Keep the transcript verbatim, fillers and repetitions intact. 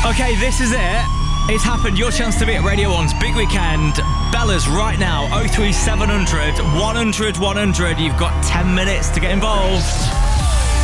Okay, this is it. It's happened. Your chance to be at Radio one's Big Weekend. Bella's right now. oh three seven hundred, one hundred, one hundred. You've got ten minutes to get involved.